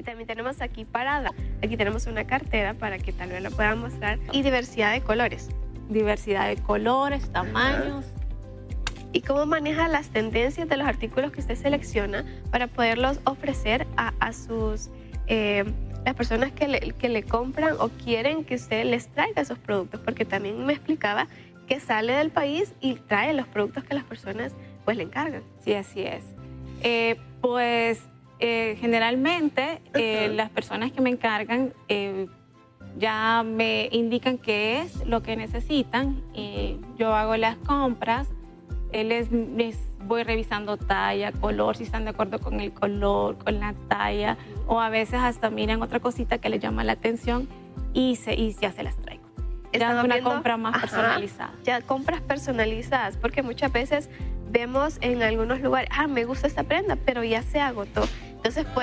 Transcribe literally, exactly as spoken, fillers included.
también tenemos aquí parada. Aquí tenemos una cartera para que tal vez la puedan mostrar. Y diversidad de colores. Diversidad de colores, tamaños. ¿Y cómo maneja las tendencias de los artículos que usted selecciona para poderlos ofrecer a, a sus eh, las personas que le, que le compran o quieren que usted les traiga esos productos? Porque también me explicaba que sale del país y trae los productos que las personas pues le encargan. Sí, así es. Eh, pues eh, generalmente eh, Uh-huh. las personas que me encargan eh, ya me indican qué es lo que necesitan y yo hago las compras. Eh, les, les voy revisando talla, color, si están de acuerdo con el color, con la talla, o a veces hasta miran otra cosita que les llama la atención y, se, y ya se las traigo. Ya Estamos es una viendo, compra más ajá, personalizada. Ya compras personalizadas, porque muchas veces vemos en algunos lugares, ah, me gusta esta prenda, pero ya se agotó. Entonces, pues,